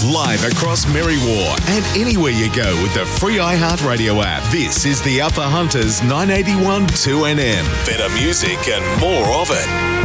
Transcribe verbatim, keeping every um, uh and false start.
live across Merriwar and anywhere you go with the free iHeartRadio app. This is the Upper Hunters nine eighty-one two N M. Better music and more of it.